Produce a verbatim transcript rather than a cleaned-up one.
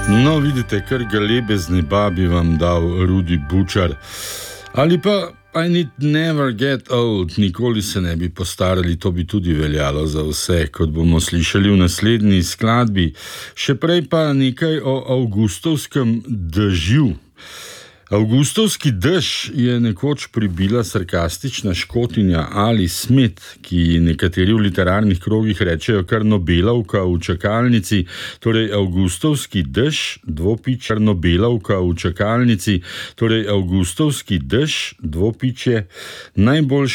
No, vidite, kar galebe z neba bi vam dal Rudi Bučar. Ali pa I need never get old, nikoli se ne bi postarali, to bi tudi veljalo za vse, kot bomo slišali v naslednji skladbi. Še prej pa nekaj o avgustovskem dežju. Avgustovski dež je nekoč pribila sarkastična Škotinja Alice Smith, ki nekateri v literarnih krogih rečejo kar Nobelovka v čakalnici, torej avgustovski dež, dvopič, kar Nobelovka v čakalnici, torej avgustovski dež, dvopič je najboljši